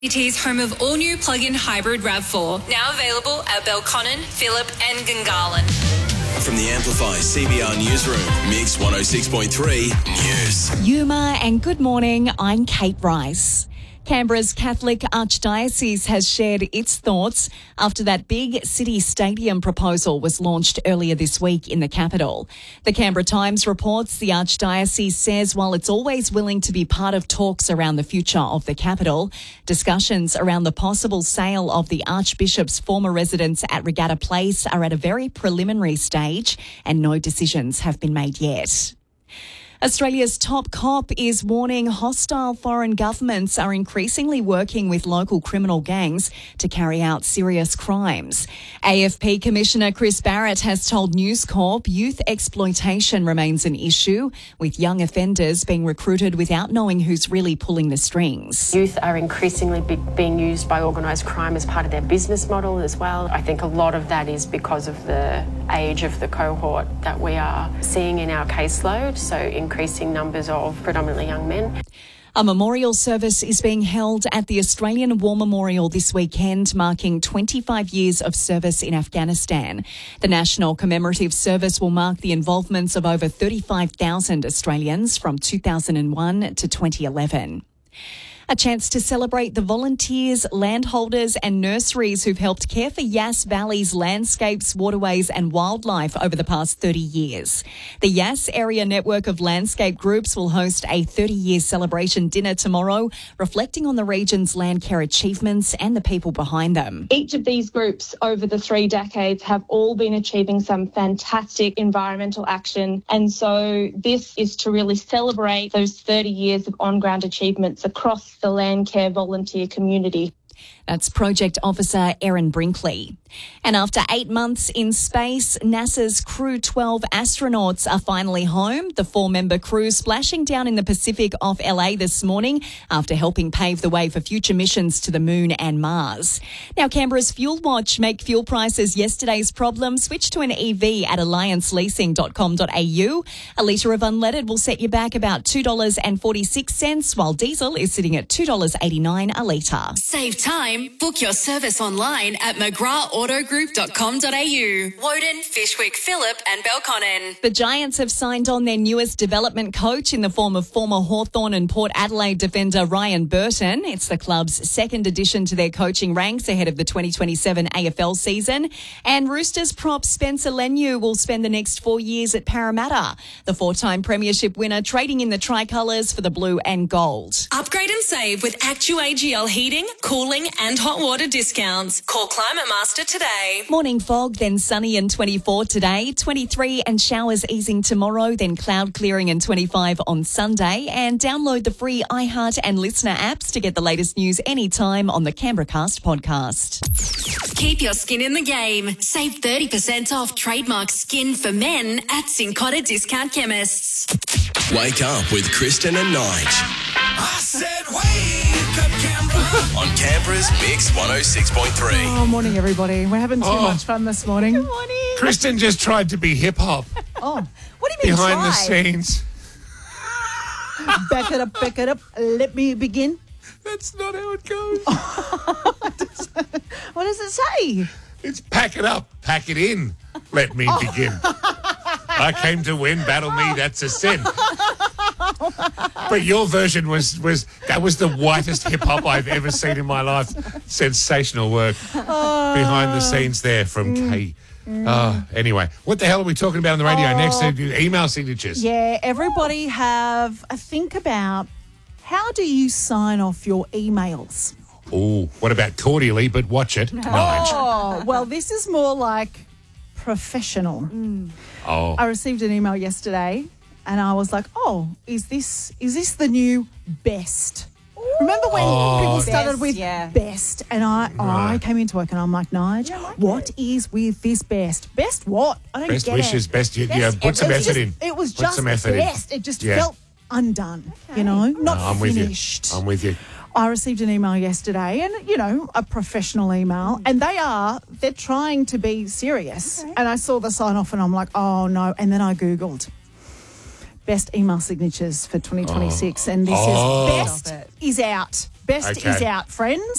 CT's home of all-new plug-in hybrid RAV4. Now available at Belconnen, Phillip and Gungahlin. From the Amplify CBR Newsroom, Mix 106.3 News. Yuma and good morning, I'm Kate Rice. Canberra's Catholic Archdiocese has shared its thoughts after that big city stadium proposal was launched earlier this week in the capital. The Canberra Times reports the Archdiocese says while it's always willing to be part of talks around the future of the capital, discussions around the possible sale of the Archbishop's former residence at Regatta Place are at a very preliminary stage and no decisions have been made yet. Australia's top cop is warning hostile foreign governments are increasingly working with local criminal gangs to carry out serious crimes. AFP Commissioner Chris Barrett has told News Corp youth exploitation remains an issue, with young offenders being recruited without knowing who's really pulling the strings. Youth are increasingly being used by organised crime as part of their business model as well. I think a lot of that is because of the age of the cohort that we are seeing in our caseload, so increasing numbers of predominantly young men. A memorial service is being held at the Australian War Memorial this weekend, marking 25 years of service in Afghanistan. The National Commemorative Service will mark the involvements of over 35,000 Australians from 2001 to 2011. A chance to celebrate the volunteers, landholders and nurseries who've helped care for Yass Valley's landscapes, waterways and wildlife over the past 30 years. The Yass Area Network of Landscape Groups will host a 30-year celebration dinner tomorrow, reflecting on the region's land care achievements and the people behind them. Each of these groups over the 3 decades have all been achieving some fantastic environmental action. And so this is to really celebrate those 30 years of on-ground achievements across the land care volunteer community. That's Project Officer Erin Brinkley. And after 8 months in space, NASA's Crew 12 astronauts are finally home. The 4-member crew splashing down in the Pacific off LA this morning after helping pave the way for future missions to the Moon and Mars. Now, Canberra's Fuel Watch make fuel prices yesterday's problem. Switch to an EV at allianceleasing.com.au. A litre of unleaded will set you back about $2.46, while diesel is sitting at $2.89 a litre. Save time. Book your service online at mcgrathautogroup.com.au. Woden, Fishwick, Phillip and Belconnen. The Giants have signed on their newest development coach in the form of former Hawthorn and Port Adelaide defender Ryan Burton. It's the club's second addition to their coaching ranks ahead of the 2027 AFL season. And Roosters prop Spencer Leniu will spend the next 4 years at Parramatta. The 4-time premiership winner trading in the tricolours for the blue and gold. Upgrade and save with ActuAGL heating, cooling and hot water discounts. Call Climate Master today. Morning fog, then sunny and 24 today, 23 and showers easing tomorrow, then cloud clearing and 25 on Sunday. And download the free iHeart and Listener apps to get the latest news anytime on the Canberra Cast podcast. Keep your skin in the game. Save 30% off trademark skin for men at Cincotta Discount Chemists. Wake up with Kristen and Nige. I said wake up, Canberra. On Canberra's Mix 106.3. Oh, morning, everybody. We're having too much fun this morning. Good morning. Kristen just tried to be hip-hop Oh, what do you mean behind the try? scenes. Back it up. Let me begin. That's not how it goes. What does it say? It's pack it up, pack it in. Let me begin. I came to win, battle me, that's a sin. But your version was the whitest hip-hop I've ever seen in my life. Sensational work behind the scenes there from Kay. Anyway, what the hell are we talking about on the radio next? Email signatures. Yeah, everybody have a think about how do you sign off your emails? Oh, what about cordially, but watch it, Nige. Oh, well, this is more like professional. Oh. I received an email yesterday and I was like, oh, is this the new best? Remember when people started with best? And I came into work and I'm like, Nige, what is with this best? Best what? I don't Best get wishes, it. best, put some effort in. It was Put just some effort best. in. It just felt undone, not I'm finished. with you. I received an email yesterday and, a professional email, and they're trying to be serious. Okay. And I saw the sign off and I'm like, oh no. And then I Googled best email signatures for 2026 and this is best is out. Best Okay. is out, friends.